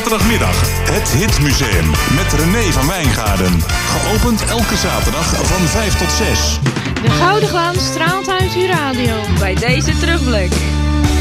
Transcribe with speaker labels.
Speaker 1: zaterdagmiddag het Hitmuseum met René van Wijngaarden. Geopend elke zaterdag van 5 tot 6.
Speaker 2: De gouden glans straalt uit uw radio.
Speaker 3: Bij deze terugblik.